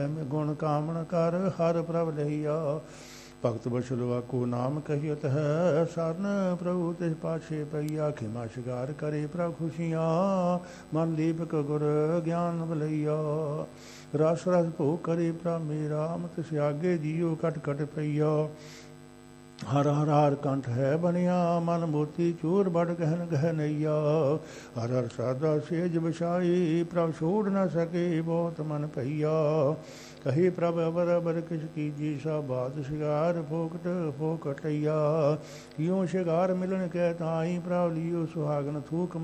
ਗੁਣ ਕਾਮਣ ਕਰ ਹਰ ਪ੍ਰਭ ਲਈਆ। ਭਗਤ ਬਛਲਵਾ ਕੋ ਨਾਮ ਕਹੀਤ ਹੈ, ਸਰਨ ਪ੍ਰਭੂ ਤਿਸ ਪਾਛੇ ਪਈਆ। ਖਿਮਾ ਸ਼ਿਕਾਰ ਕਰੇ ਪ੍ਰਭ ਖੁਸ਼ੀਆਂ, ਮਨ ਦੀਪਕ ਗੁਰ ਗਿਆਨ ਬਲਈਆ। ਰਸ ਰਸ ਭੋਗ ਕਰੇ ਪ੍ਰਭ ਮੇਰਾ, ਤਿਸ ਆਗੇ ਜੀਉ ਕਟ ਕਟ ਪਈਆ। ਹਰ ਹਰ ਹਰ ਕੰਠ ਹੈ ਬਣਿਆ, ਮਨ ਮੋਤੀ ਚੂਰ ਬੜ ਗਹਿਨ ਗਹਿਨਈਆ। ਹਰ ਹਰ ਸਾਦਾ ਸੇਜ ਬਛਾਈ, ਪ੍ਰਭ ਛੋੜ ਨ ਸਕੇ ਬਹੁਤ ਮਨ ਭਈਆ। ਕਹੀ ਪ੍ਰਭ ਅਵਰ ਅਵਰ ਕਿਛ ਕੀਜੀ, ਸਾ ਬਾਤ ਸ਼ਿਗਾਰ ਫੋਕਟ ਫੋਕਟਈਆ। ਕਿਉ ਸ਼ਿਗਾਰ ਮਿਲਣ ਕੈ ਤਾਈ, ਪ੍ਰਭ ਲਿਓ ਸੁਹਾਗਨ ਥੂਕ